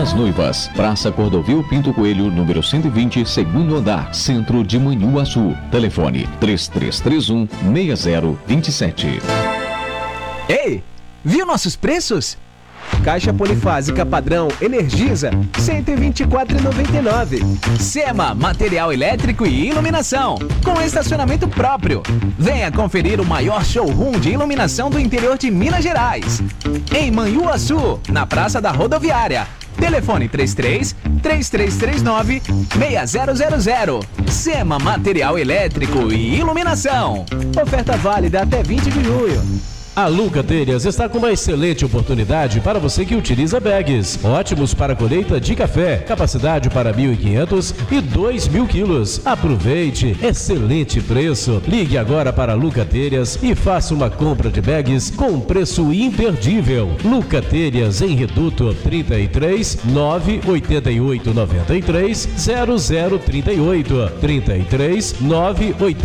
das Noivas, Praça Cordovil Pinto Coelho, número 120, segundo andar, centro de Manhuaçu. Telefone 3331-6027. Ei, viu nossos preços? Caixa polifásica padrão Energisa, R$ 124,99. SEMA, material elétrico e iluminação, com estacionamento próprio. Venha conferir o maior showroom de iluminação do interior de Minas Gerais. Em Manhuaçu, na Praça da Rodoviária. Telefone 33-3339-6000. SEMA, material elétrico e iluminação. Oferta válida até 20 de julho. A Luca Telhas está com uma excelente oportunidade para você que utiliza bags. Ótimos para colheita de café, capacidade para 1.500 e 2.000 quilos. Aproveite, excelente preço. Ligue agora para a Luca Telhas e faça uma compra de bags com preço imperdível. Luca Telhas em Reduto 33 988 93 0038 33 988